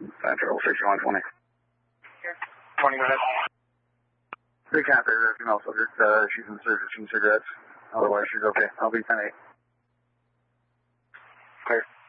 Central 6120. 20 minutes. Recap there, female subject. She's in search of some cigarettes. Otherwise, she's okay. I'll be 10-8. Clear.